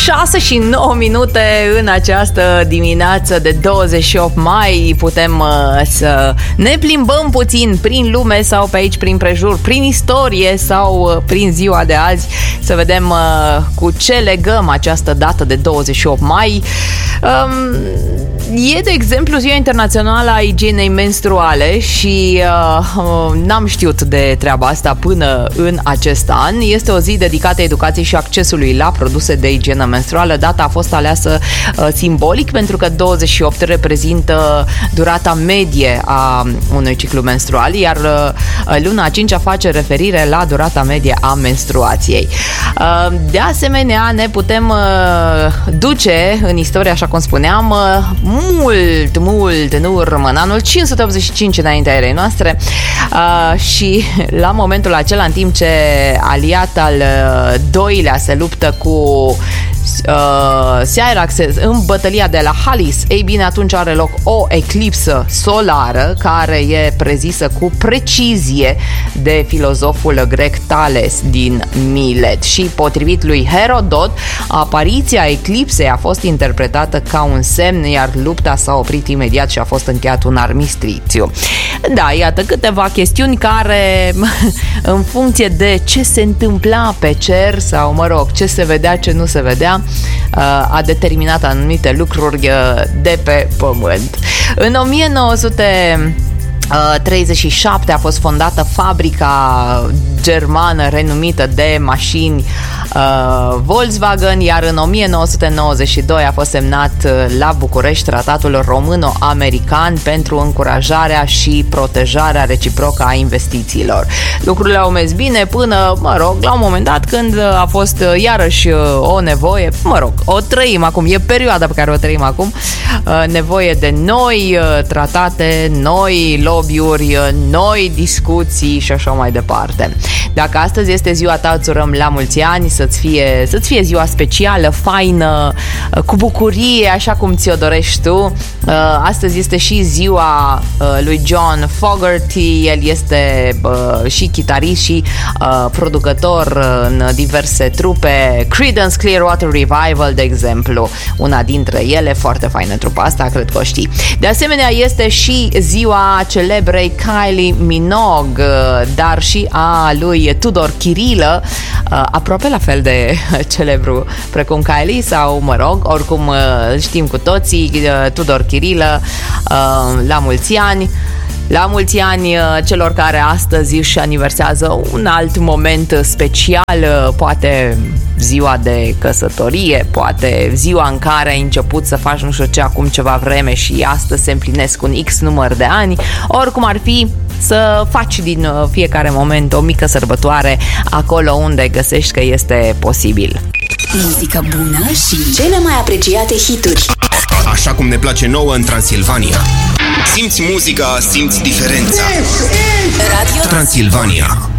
6:09 în această dimineață de 28 mai. Putem să ne plimbăm puțin prin lume sau pe aici prin prejur, prin istorie sau prin ziua de azi, să vedem cu ce legăm această dată de 28 mai. E, de exemplu, Ziua Internațională a Igienei Menstruale și n-am știut de treaba asta până în acest an. Este o zi dedicată educației și accesului la produse de igienă menstruală. Data a fost aleasă simbolic pentru că 28 reprezintă durata medie a unui ciclu menstrual, iar luna a 5-a face referire la durata medie a menstruației. De asemenea, ne putem duce în istorie, așa cum spuneam, mult în urmă, în anul 585 înaintea erei noastre, și la momentul acela, în timp ce aliat al doilea se luptă cu Syraxes în bătălia de la Halis, ei bine, atunci are loc o eclipsă solară care e prezisă cu precizie de filozoful grec Thales din Milet și, potrivit lui Herodot, apariția eclipsei a fost interpretată ca un semn, iar lupta s-a oprit imediat și a fost încheiat un armistițiu. Da, iată câteva chestiuni care, în funcție de ce se întâmpla pe cer sau, mă rog, ce se vedea, ce nu se vedea, a determinat anumite lucruri de pe pământ. În 1937 a fost fondată fabrica germană renumită de mașini Volkswagen, iar în 1992 a fost semnat la București tratatul româno-american pentru încurajarea și protejarea reciprocă a investițiilor. Lucrurile au mers bine până, mă rog, la un moment dat când a fost iarăși o nevoie, mă rog, o trăim acum, e perioada pe care o trăim acum, nevoie de noi tratate, noi lobby-uri, noi discuții și așa mai departe. Dacă astăzi este ziua ta, îți urăm la mulți ani, să-ți fie ziua specială, faină, cu bucurie, așa cum ți-o dorești tu. Astăzi este și ziua lui John Fogerty. El este și chitarist și producător în diverse trupe, Creedence Clearwater Revival, de exemplu, una dintre ele, foarte faină trupa asta, cred că o știi. De asemenea, este și ziua celebrei Kylie Minogue, dar și a lui Tudor Chirilă, aproape la fel de celebru precum Kylie, sau, mă rog, oricum știm cu toții, Tudor Chirilă, la mulți ani. La mulți ani celor care astăzi își aniversează un alt moment special, poate ziua de căsătorie, poate ziua în care ai început să faci nu știu ce acum ceva vreme și astăzi se împlinesc un X număr de ani. Oricum ar fi, să faci din fiecare moment o mică sărbătoare acolo unde găsești că este posibil. Muzică bună și cele mai apreciate hituri. Așa cum ne place nouă în Transilvania. Simți muzica, simți diferența. Radio Transilvania.